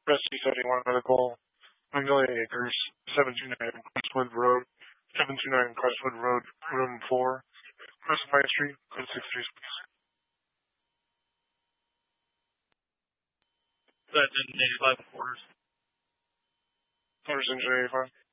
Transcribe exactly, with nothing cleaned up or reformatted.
Rescue seventy-one Medical, Magnolia Acres, seven two nine Crestwood Road, seven two nine Crestwood Road, room four, Crestwood Main Street, code six three six. That's in eighty-five quarters. Quarters engine eighty-five.